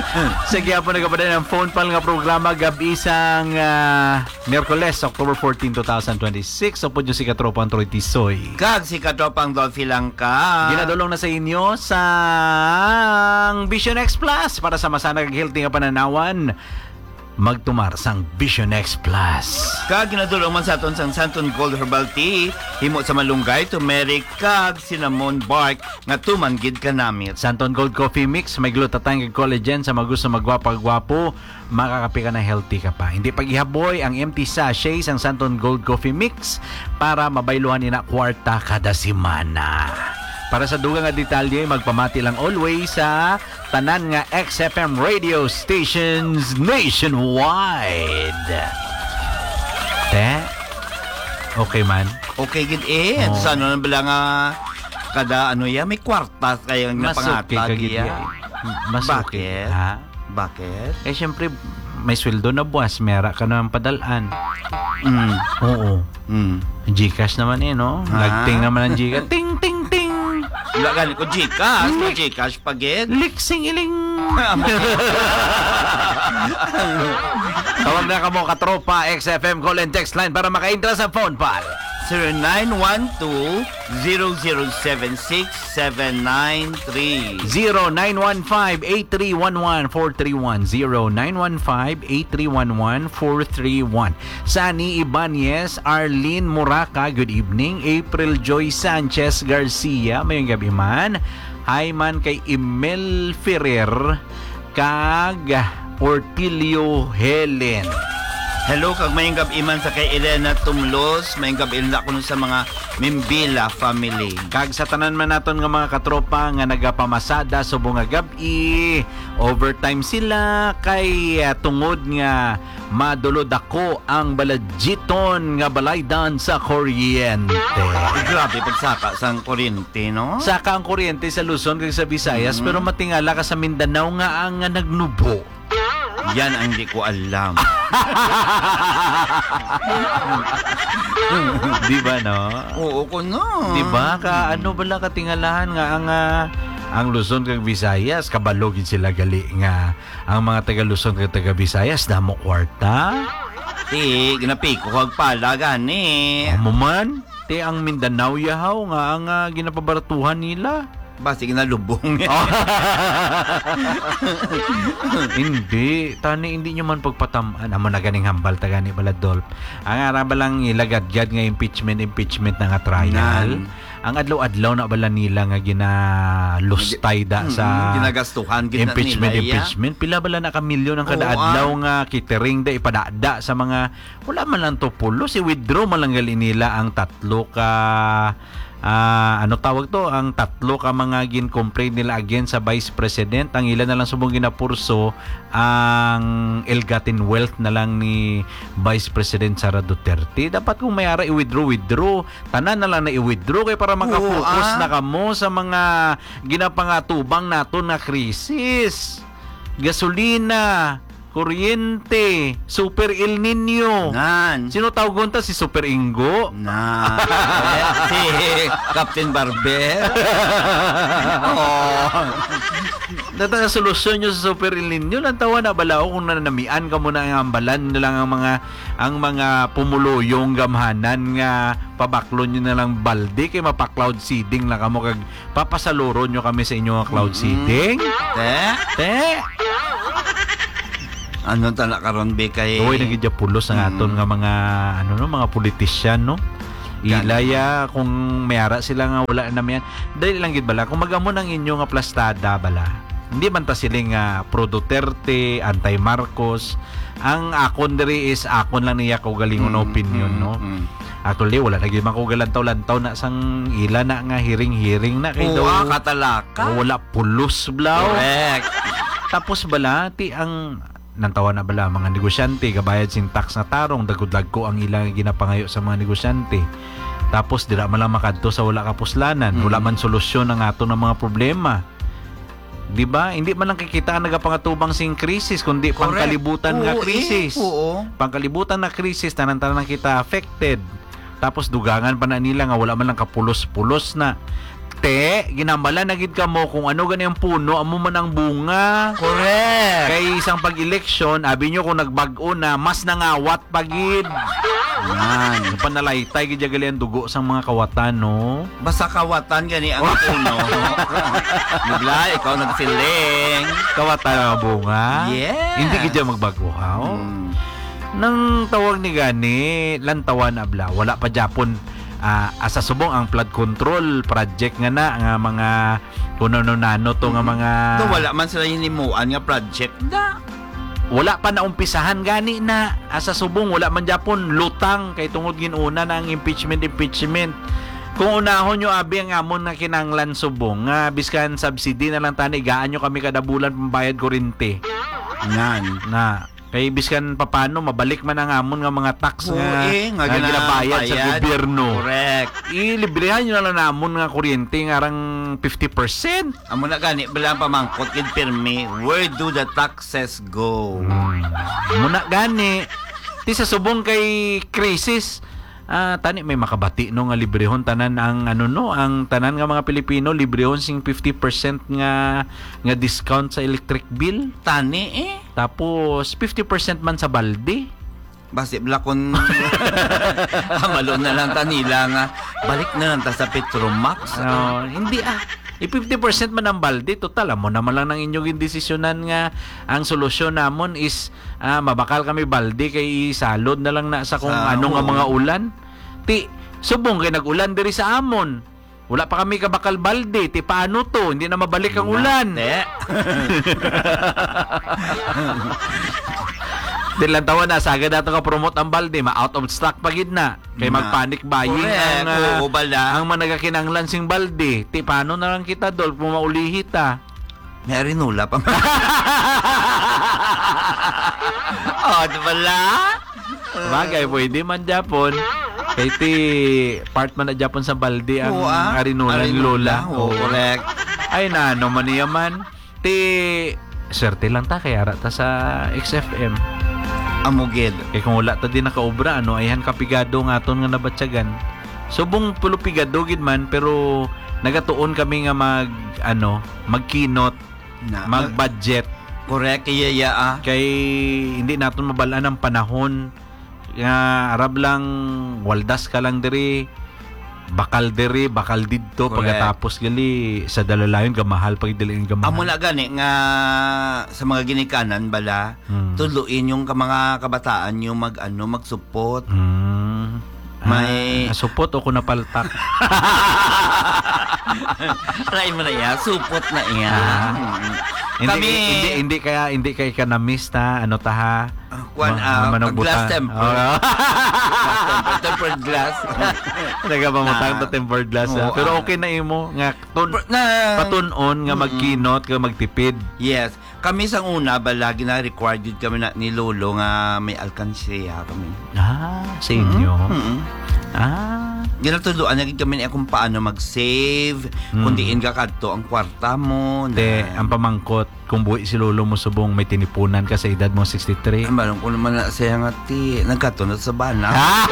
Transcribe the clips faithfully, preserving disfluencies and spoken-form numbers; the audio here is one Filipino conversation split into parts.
Sige po nagkapada ng phone pal nga programa gabi isang uh, Miyerkules, October fourteenth, twenty twenty-six. So po nyo si Katropang Troy Tisoy. Kag si Katropang Dolphy lang ka. Ginadulong na sa inyo sa Vision X Plus para sa masanag healthy nga pananawan. Magtumar sang Vision X Plus. Kag ginadulong man sa aton sang Santon Gold Herbal Tea, himo sa malunggay, turmeric, kag cinnamon bark nga tumanggid ka namit. Santon Gold Coffee Mix, may glutathione kag collagen sa magusto magwapa-gwapo, makakapi ka na healthy ka pa. Hindi pag-ihaboy ang empty sachet sang Santon Gold Coffee Mix para mabayluhan ina kwarta kada semana. Para sa dugang nga detalye, magpamati lang always sa tanan nga X F M radio stations nationwide. Te? Okay man? Okay gid eh. Oh. Sa ano na bala nga kada ano ya may kwarta kaya nga pangatag ya. Mas okay. Bakit? Ha? Bakit? Eh syempre may sweldo na buwas, mera ka naman padalaan. Mm. Oo. Mm. Gcash naman eh, no? Ah. Nagting naman ang Gcash. Ting, ting, ting! Wala gani ko Gcash, may Gcash pagit. Liksing iling! Tawag na ka mo katropa X F M call and text line para maka-intra sa phone pal. zero nine one two zero zero seven six seven nine three zero nine one five eight three one one four three one zero nine one five eight three one one four three one. Sani Ibanez, Arlene Muraca, good evening. April Joy Sanchez Garcia, mayong gabi man. Hi man kay Emel Ferrer kag Ortilio Helen. Hello, kag mayong gabi man sa kay Elena Tumlos, mayong gabi na kuno sa mga Mimbila family. Kag sa tanan man naton nga mga katropa nga nagapamasada subong nga gabi, overtime sila kay uh, tungod nga madulod ako ang baladjiton nga balaydan sa kuryente. Grabe pagsaka sang kuryente, no? Saka ang kuryente sa Luzon kag sa Visayas, mm-hmm. pero matingala ka sa Mindanao nga ang uh, nagnubo. Yan ang di ko alam. Di ba, no? Oo ko, no? Di ba? Ka, ano bala katingalahan nga ang uh, ang Luzon kag Visayas, kabalogin sila gali nga ang mga taga Luzon kag taga Visayas damo kwarta. Ti, ginapiko kag pala gani. Amo man, ti ang Mindanao yahaw nga ang uh, ginapabaratuhan nila. Basta ginalubong. Hindi, tani hindi nyo man pagpatamaan. Amo na ganing hambal ta gani baladolp. Ang araba lang ilagad-gad nga impeachment impeachment na nga trial. Nan. Ang adlaw-adlaw na bala nila nga ginalustay da sa hmm, ginagastuhan gina impeachment nila, impeachment yeah? Pila bala na ka milyon ang kada adlaw ah. nga catering da ipadada sa mga wala man lang to pulo si withdraw man lang gali nila ang tatlo ka Uh, ano tawag to ang tatlo ka mga gin-complain nila against sa Vice President. Ang ilan na lang subong ginapurso ang ill-gotten wealth na lang ni Vice President Sara Duterte. Dapat kung mayara i-withdraw withdraw tanan na lang na i-withdraw kay para maka-focus ah. na kamo sa mga ginapangatubang nato na krisis, gasolina, kuryente, Super El Nino. Nan. Sino tawag ta? Si Super Ingo? Nan. Si Captain Barber. Oh. Data na solusyon nyo sa Super El Nino. Nantawa na balao kung nanamian ka muna ang ambalan na lang ang mga ang mga pumuluyong gamhanan nga pabaklon nyo na lang balde kay mapa-cloud seeding na kamo kag papasaluro nyo kami sa inyo nga cloud mm-hmm. seeding. Te? Te? Ano ta na karon be kay Uy nagidya pulos ang aton mm. nga mga ano no mga politisyan no. Ilaya kung mayara sila nga wala na miyan. Dali lang gid bala kung magamo ng inyo nga plastada bala. Hindi man ta siling nga pro Duterte, anti Marcos. Ang akon diri is akon lang niya ko galingon mm, opinion mm, no. Mm. Actually wala lagi man ko galantaw-lantaw na sang ila na nga hiring-hiring na kay do. Oo, katalaka. Wala pulos blaw. Correct. Tapos bala ti ang nantawa na bala mga negosyante kabayad sing tax na tarong dagud-dag ko ang ilang ginapangayo sa mga negosyante. Tapos dira man lang makadto sa wala kapuslanan, mm. wala man solusyon ang ato ng mga problema. Di ba? Hindi man lang kikita ang nagapangatubang sing krisis kundi correct. Pangkalibutan oo, nga krisis. Eh, oo. Pangkalibutan na krisis tanan-tanan kita affected. Tapos dugangan pa na nila nga wala man lang kapulos-pulos na. Te, ginambala na gid ka mo kung ano gani ang puno, amo man ang bunga. Correct. Kay isang pag-eleksyon, abi nyo kung nagbag-o na, mas nangawat pagid. Yan, yung panalaytay gid gali ang dugo sang mga kawatan, no? Basta kawatan gani ang puno. Bigla, ikaw nagsiling. Kawatan ang bunga. Yes. Hindi gid magbag-o, ha? Mm. Nang tawag ni gani, lantawan abla, wala pa Japon ah, asa subong ang flood control project nga na nga mga kuno nano to nga mga So, wala man sila hinimuan nga project na. wala pa naumpisahan gani na asa subong wala man Japon lutang kay tungod ginuna na ang impeachment impeachment. Kung unahon nyo abi ang amon nga kinanglan subong nga biskan subsidy na lang tani gaan nyo kami kada bulan pambayad kuryente. Nan. Na kay biskan papano mabalik man ang amon nga mga tax Oo, nga, eh, nga nga ginabayad sa ginabayad. gobyerno. Correct. Ilibrehan nyo na lang namon nga kuryente nga arang fifty percent. Amo na gani bilang pamangkot kid pirmi, where do the taxes go? Muna gani. Ti sa subong kay crisis, ah tani may makabati no nga librehon tanan ang ano no, ang tanan nga mga Pilipino librehon sing fifty percent nga nga discount sa electric bill. Tani eh. Tapos fifty percent man sa balde. Basi blakon amalo na lang tanila nga balik na lang ta sa Petromax. No, hindi ah. I fifty percent man ang balde, total amo naman lang ng inyong indesisyonan nga ang solusyon namon is ah, mabakal kami balde kay salod na lang na sa kung Sa- ano nga oo. mga ulan. Ti subong kay nag-ulan diri sa amon. Wala pa kami kabakal balde, ti paano to? Hindi na mabalik ang ulan. Nate. Dilan tawa na sagad dato ka promote ang balde, ma out of stock pagid na. Kay Ma- mag-panic buying Correct. ang ah, Oo, bala. ang managakinanglan sing balde. Ti paano na lang kita dol kung maulihit ah. May rinula pa. Oh, di bala? Bagay, pwede man Japon. Kay ti part man na Japon sa balde ang Oo, ah. arinulan ni Arinula. Lola. Oo, correct. Ay na, no man niya man. Ti swerte lang ta kay ara ta sa X F M. Amugid. Kay kung wala ta din nakaobra, ano, ayhan kapigado nga aton nga nabatyagan. Subong pulo pigado gid man pero nagatuon kami nga mag ano, magkinot, Na, mag-budget correct kaya ya ah. kay hindi naton mabalaan ang panahon nga arab lang waldas ka lang diri bakal diri bakal didto Correct. pagkatapos gali sa dalalayon gamahal pag dili gamahal. Amo na gani nga sa mga ginikanan bala, Hmm. tuluin yung ka mga kabataan yung mag ano mag-support. Hmm. May- ah, supot o kunapaltak. Try mo na iya, support na iya. Ah. Hmm. hindi, Kami hindi hindi kaya hindi kay ka na miss ta ano ta ha. Ah, kwan Ma- ah, manong glass buta- temper. Oo. Glass temper, tempered glass. Nagapamutang Na- ta tempered glass ha. Oo, Pero ah. okay na imo nga tun na patunon nga Mm-mm. magkinot nga magtipid. Yes. Kami sang una bala gina-required yun kami na ni Lolo nga may alkansiya kami. Ah, sa inyo. Mm-mm. Ah. Ginatuluan na gid kami ni kung paano mag-save, Mm. kung diin ka kadto ang kwarta mo. Te, ang pamangkot, kung buhi si Lolo mo subong may tinipunan ka sa edad mo sixty-three. Ang balong ko naman na siya nga ti, nagkatunod sa bana.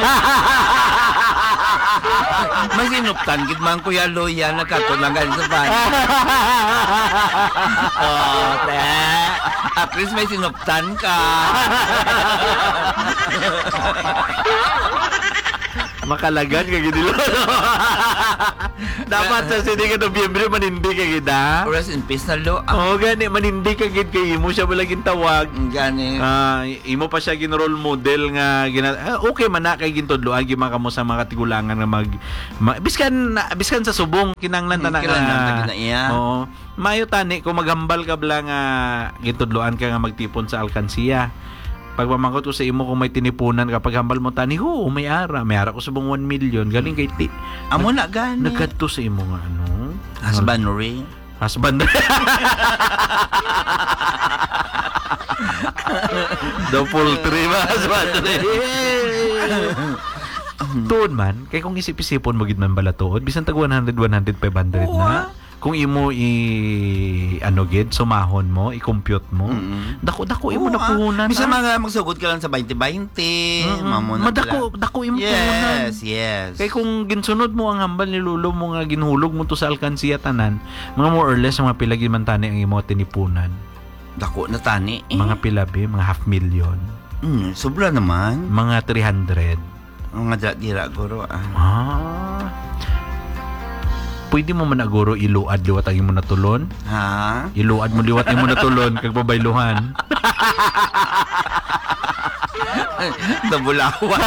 May sinuptan, gid man Kuya Loya, nagkatunod nga sa bana. Oh, te. At least may sinuptan ka. Makalagan ka gid Lolo. Dapat sa sini ka Nobyembre manindi ka gid ha. Rest in peace na lo. Ah, Oh, gani manindi ka gid kay imo siya balaging tawag. gani. Ah, imo pa siya gin role model nga gina ah, okay man na kay gintudloan gi man kamo sa mga katigulangan nga mag, ma- biskan biskan sa subong kinanglan ta na Kinanglan ta gid na iya. Oo. Mayo tani kung maghambal ka bla nga gintudloan ka nga magtipon sa alkansiya. Pagpamangkot ko sa imo kung may tinipunan kapag hambal mo tani, ho, may ara, may ara ko subong one million. Galing kay ti. Amo na gani. Nagkadto sa imo nga ano? Husbandry. Husband. The poultry ba? Husbandry. Tuon man, kay kung isip-isipon mo gid man bala tuod, bisan tag one hundred, one hundred, five hundred Oo, ah. na. kung imo i ano gid sumahon mo, i-compute mo. Mm-mm. Dako dako imo Oo, na puhunan. ah. Bisa ah. mga magsugod ka lang sa twenty twenty. Mm-mm. Mamo na Madako pala. dako imo puhunan. Yes, yes. Kay kung ginsunod mo ang hambal ni Lulo mo nga ginhulog mo to sa alkansiya tanan, mga more or less mga pila gid man tani ang imo tinipunan. Dako na tani. Eh. Mga pilabi, mga half million, Mm, sobra naman. mga three hundred. Mga dira guro ah. Ah. Pwede mo man aguro iluad liwat ang imo natulon. Ha? Iluad mo liwat imo natulon kag babayluhan. Nabulawan.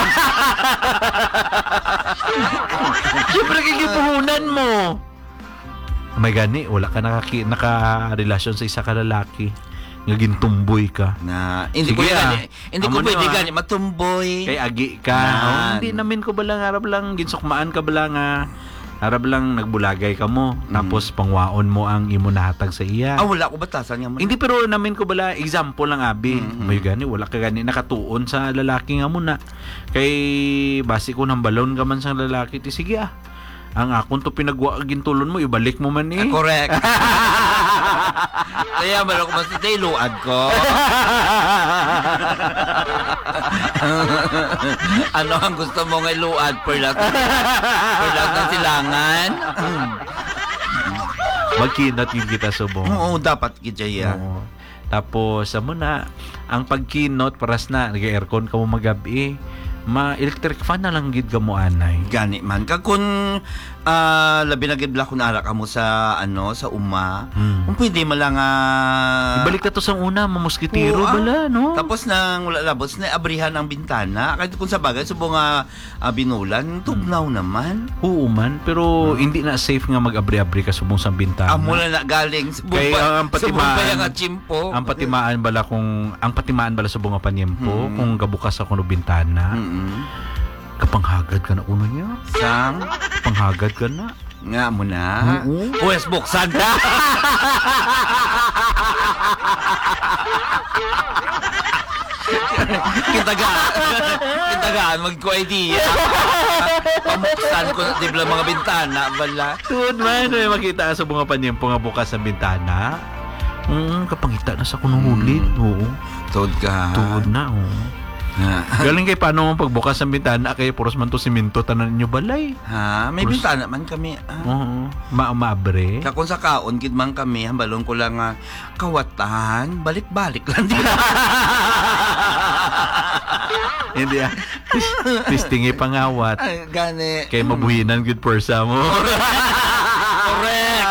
Siyempre kikipuhunan mo. May gani, wala ka nakaki, naka-relasyon sa isa ka lalaki. Nga gintumboy ka. Na hindi Sige, ko ah. gani. Hindi ko Amo pwede na, ah. gani matumboy. Kay agi ka. Yan. Oh, hindi namin ko bala nga arab lang ginsukmaan ka bala nga arab lang nagbulagay ka mo. Tapos pangwaon mo ang imo nahatag sa iya. Ah, wala ko batasan nga mo. Hindi pero namin ko bala example lang abi. Mm-hmm. May gani wala ka gani nakatuon sa lalaki nga muna. Kay basi ko nang balon ka man sa lalaki ti sige ah. Ang akon to pinagwa gintulon mo ibalik mo man eh. Ah, correct. Kaya malo ko mas luad ko. Ano ang gusto mo nga luad per lot? Per lot ng silangan? Magkinat yun kita subong. Oo, dapat gidya. Oo. Tapos amo na ang pagkinot paras na nag-aircon ka mo magabi. Ma-electric fan na lang gid ka mo anay. Gani man kag kun ah, labi na gid kun ara ka mo sa ano sa uma. Hmm. Kung pwede mo lang ah, Ibalik ka to sa una, mamuskitiro Oo, ah. bala, no? Tapos nang wala labos na abrihan ang bintana. Kahit kung sa bagay subo nga ah, binulan, tugnaw naman. Oo man, pero hindi na safe nga mag-abri-abri ka subong sa bintana. Amo na na galing sa Kay bumba. ang patimaan- Sa nga chimpo. Ang patimaan bala kung ang patimaan bala subong nga panyempo Hmm. kung gabukas ako no bintana, Mm-mm. kapanghagad ka na uno niya. Sang Panghagad ka na. nga mo na. Oo. Pues buksan ka. Kitagaan. Kitagaan magko idea. Pamuksan ko di ba mga bintana bala. Tuod man, eh, makita sa bunga panyempo nga bukas ang bintana. Mm, kapangita na sa kunong hulit. Oo. Tuod ka. Tuod na, oo. Galing kay paano mo pagbukas ng bintana kay puros man to simento tanan ninyo balay. Ha, may Pros- bintana man kami. Ah. Oo. Ma maabre. Kaya kung sa kaon, kid man kami, hambalon ko lang nga, kawatan, balik-balik lang din. Hindi ah. Tis- Tistingi pangawat. Ay, gani. Kay mabuhinan good persa mo. Correct.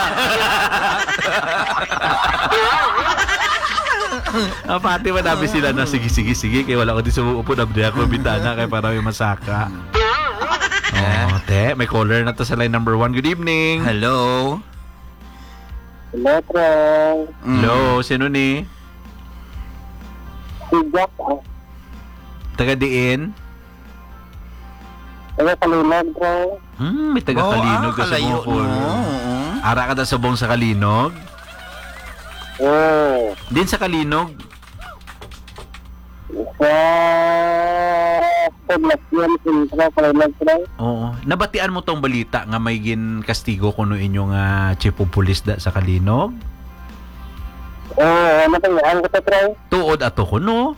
Ah, pati madami sila na sige sige sige kay wala ko di sumuupo na ako bintana kay para may masaka. Oh, te, may caller na to sa line number one. Good evening. Hello. Hello, Trey. Mm. Hello, sino ni? Si Jack, ah. Taga diin? Taga Kalinog, Trey. Hmm, may taga Oh, Kalinog ah, ka sa kalayo, Bukol. no? Oo. Ara ka ta sa buong sa Kalinog? Oo. Din sa Kalinog? Sa Poblacion, Sintra, Kalinog, Trey. Oo. Nabatian mo tong balita nga may gin kastigo kuno inyong uh, chief of police da sa Kalinog? Oo, ano tayo? Ano ka, Trey? Tuod ato kuno?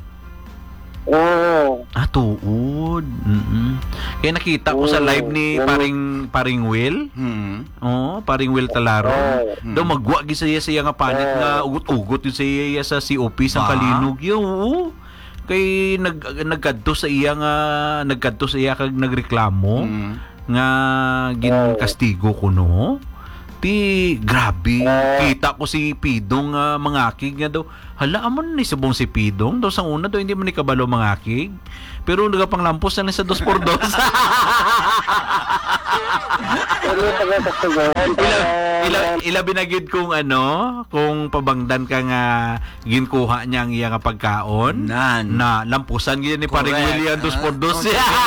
Oo. Ah, tuod. Mm-mm. Kaya nakita ko sa live ni paring paring Will. Hmm. Oo, paring Will Talaro. Oo. Daw magwa gi siya siya nga panit nga ugot-ugot yun siya sa C O P sa Ba? Kalinog. Yo, oo. Kay nag nagkadto sa iya nga nagkadto sa iya kag nagreklamo Hmm. nga gin kastigo kuno. Ti grabe. Kita ko si Pidong uh, mangakig nga daw. Hala amon ni subong si Pidong daw sa una daw hindi man ni kabalo mangakig. Pero nagapanglampos na ni sa dos por dos. Ano taga Kastigan? ila ila ila binagid kung ano, kung pabangdan ka nga ginkuha niya ang iya nga pagkaon. Nan. Na lampusan gyud ni paring Correct. William dos por dos.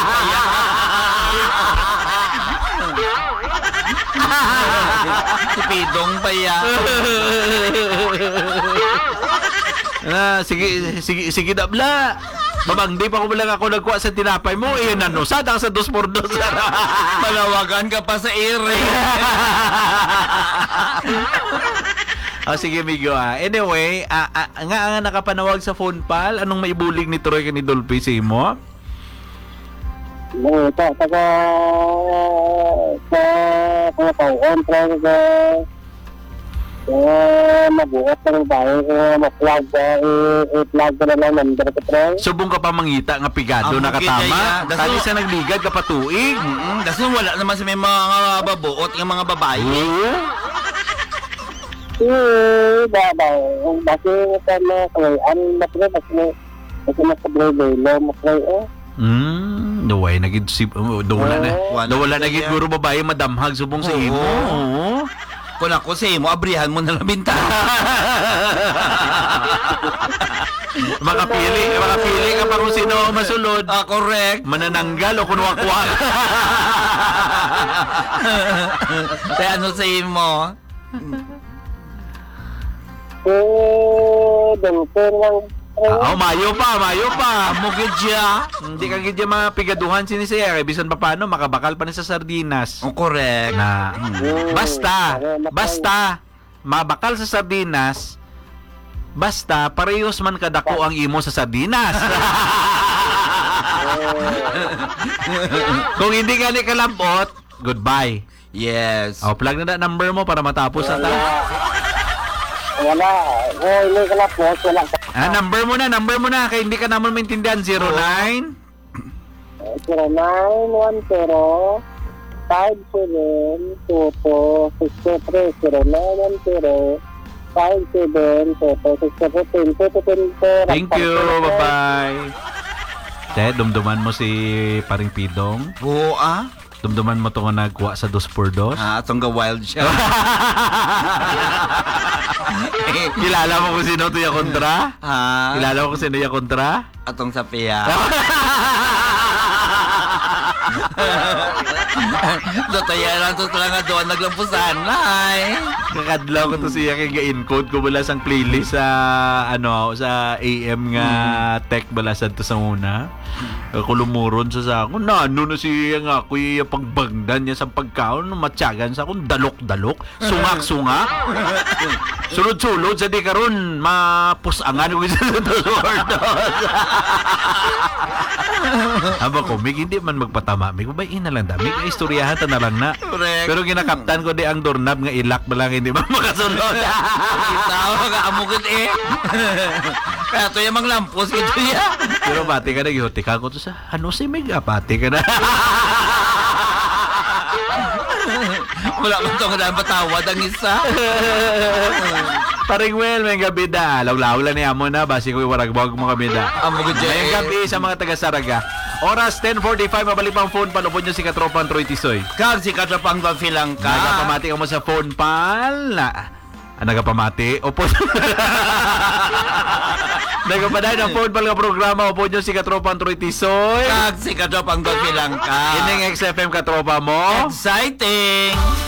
Si Pidong pa yan. Ah, sige sige sige dabla. Babang, di pa ko lang ako nagkuha sa tinapay mo. Eh, ano, sada ka sa dos por dos. Malawagan ka pa sa ere. Oh, sige, Migo. Ah. Anyway, ah, ah, nga nga nakapanawag sa phone pal. Anong maibulig ni Troy ka ni Dolphy sa imo? Nung ito, taga sa mga tauhan, pero sa mabuhat ng bahay, ma-plug, i-plug ko na lang number ko, pero Subong ka pa mangita nga pigado Ang nakatama. bukid niya, das- Kali sa nagligad ka patuig. Mm, kasi wala naman sa may mga babuot ng mga babae. Oo. eh, babaw, basi ka na kawayan, basi na, basi na, basi na sa blay-blay, makray, eh. Hmm, daway nagid si uh, dawala na. Oo. Dawala nagid guro babae madamhag subong sa Oo. imo. Oo. Kung ako sa imo, abrihan mo na lang binta. Makapili, makapili ka pa kung sino ang masulod. Ah, correct. Manananggal o kunwa-kuwa. Kaya ano sa imo? Eh, dito lang, Ah, oh, mayo pa, mayo pa. Mugid siya. Hindi ka gid mga pigaduhan sinisaya kay bisan pa paano makabakal pa ni sa sardinas. Oh, correct. Na Hmm. basta, Ano, makay- basta mabakal sa sardinas. Basta parehos man kadako ang imo sa sardinas. Kung hindi ka ni kalambot, goodbye. Yes. Oh, plug na na number mo para matapos na ta. wala, oh, hindi ka na po, wala ka. Ah, number mo na, number mo na kay hindi ka naman maintindihan. zero nine zero nine one zero five seven two two six three zero nine one zero five seven two two six three. Thank you. Bye-bye. Te, dumduman mo si Paring Pidong. Oo, ah. Dumduman mo to nga nagkuha sa dos por dos. Ah, atong ga wild siya. Kilala mo kung sino to yung kontra? Ha? Kilala mo kung sino yung kontra? Atong sa piya. Dotaya lang to talaga doon naglampusan. Ay. Kakadlaw ko to siya kay ga-encode ko bala sang playlist sa ano sa A M nga tech bala sa to sa una. Kulumuron sa sa ako na ano na siya nga ako yung pagbagdan niya sa pagkaon matyagan sa akong dalok-dalok sungak-sungak sulod-sulod sa di karon mapusangan ko sa dos-por-dos. Aba ko, mig hindi man magpatama. Mig ba ina lang da. Mig istoryahan ta na lang na. Correct. Pero ginakaptan ko di ang doorknob nga ilak ba lang hindi ba makasunod. Itaw ka amugid eh. Kaya to yung manglampos ito ya. Pero bati ka na gihuti ka ko to sa ano si Mig ah, bati ka na. Wala ko to nga patawad ang isa. Paring well, may gabi da. Law-law lang niya mo na. Basi ko iwarag-wag mo kami da. Amugid dyan Ngayong eh. gabi sa mga taga-Saraga. Oras ten forty-five, mabalik pang phone. Palupod nyo si Katropang Troy Tisoy. Kag si Katrapang Bafilang ka. Nagapamati ka mo sa phone pal. Na, ah, nagapamati. Opo. Nagapaday ng phone pal nga programa. Opo nyo si Katropang Troy Tisoy. Kag si Katrapang Bafilang ka. Ining X F M Katropa mo. Exciting!